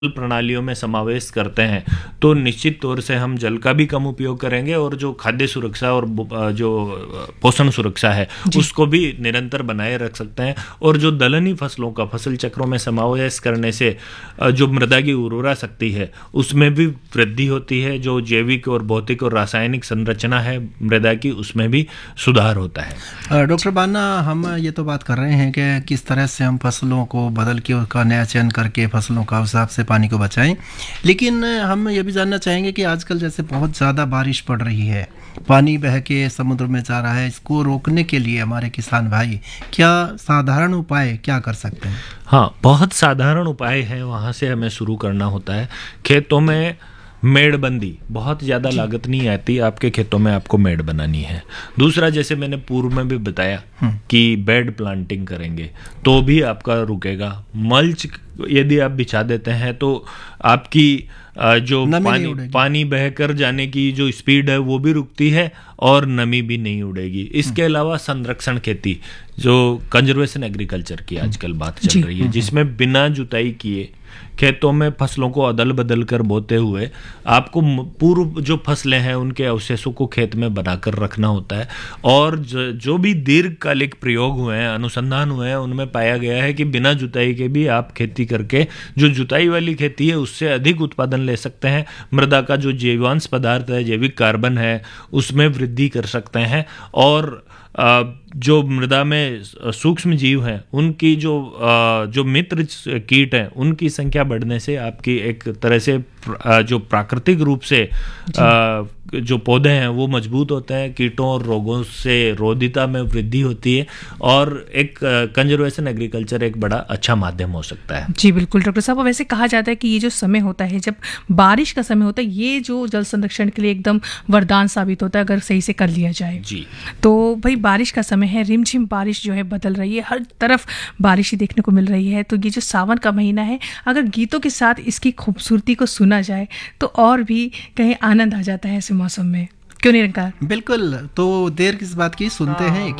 प्रणालियों में समावेश करते हैं तो निश्चित तौर से हम जल का भी कम उपयोग करेंगे और जो खाद्य सुरक्षा और जो पोषण सुरक्षा है उसको भी निरंतर बनाए रख सकते हैं। और जो दलहनी फसलों का फसल चक्रों में समावेश करने से जो मृदा की उर्वरा शक्ति है उसमें भी वृद्धि होती है, जो जैविक और भौतिक और रासायनिक संरचना है मृदा की उसमें भी सुधार होता है। डॉक्टर बान्ना, हम ये तो बात कर रहे हैं कि किस तरह से हम फसलों को बदल के उसका नया चयन करके फसलों का हिसाब से पानी को बचाएं, लेकिन हम ये भी जानना चाहेंगे कि आजकल जैसे बहुत ज़्यादा बारिश पड़ रही है, पानी बह के समुद्र में जा रहा है, इसको रोकने के लिए हमारे किसान भाई क्या साधारण उपाय क्या कर सकते हैं? हाँ, बहुत साधारण उपाय है, वहाँ से हमें शुरू करना होता है। खेतों में मेड़बंदी, बहुत ज़्यादा लागत नहीं आती, आपके खेतों में आपको मेड़ बनानी है। दूसरा, जैसे मैंने पूर्व में भी बताया कि बेड प्लांटिंग करेंगे तो भी आपका रुकेगा। मल्च यदि आप बिछा देते हैं तो आपकी जो पानी बहकर जाने की जो स्पीड है वो भी रुकती है और नमी भी नहीं उड़ेगी। इसके अलावा संरक्षण खेती, जो कंजर्वेशन एग्रीकल्चर की आजकल बात चल रही है, जिसमें बिना जुताई किए खेतों में फसलों को अदल बदल कर बोते हुए आपको पूर्व जो फसलें हैं उनके अवशेषों को खेत में बनाकर रखना होता है। और जो भी दीर्घकालिक प्रयोग हुए हैं, अनुसंधान हुए हैं, उनमें पाया गया है कि बिना जुताई के भी आप खेती करके जो जुताई वाली खेती है उससे अधिक उत्पादन ले सकते हैं। मृदा का जो जैवांश पदार्थ है, जैविक कार्बन है, उसमें वृद्धि कर सकते हैं। और जो मृदा में सूक्ष्म जीव हैं उनकी जो मित्र कीट हैं उनकी संख्या बढ़ने से आपकी एक तरह से जो प्राकृतिक रूप से जो पौधे हैं वो मजबूत होते हैं, कीटों और रोगों से रोधिता में वृद्धि होती है और एक कंजर्वेशन एग्रीकल्चर एक बड़ा अच्छा माध्यम हो सकता है। जी बिल्कुल डॉक्टर साहब, वैसे कहा जाता है कि ये जो समय होता है, जब बारिश का समय होता है, ये जो जल संरक्षण के लिए एकदम वरदान साबित होता है अगर सही से कर लिया जाए। जी, तो भाई बारिश का समय है, रिमझिम बारिश जो है बदल रही है, हर तरफ बारिश ही देखने को मिल रही है। तो ये जो सावन का महीना है, अगर गीतों के साथ इसकी खूबसूरती को सुना जाए तो और भी कहीं आनंद आ जाता है ऐसे मौसम में, क्यों नहीं रंकार? बिल्कुल, तो देर किस बात की, सुनते हैं।